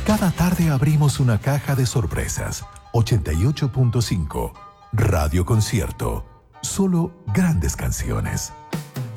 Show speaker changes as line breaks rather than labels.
Cada tarde abrimos una caja de sorpresas. 88.5 Radio Concierto. Solo grandes canciones.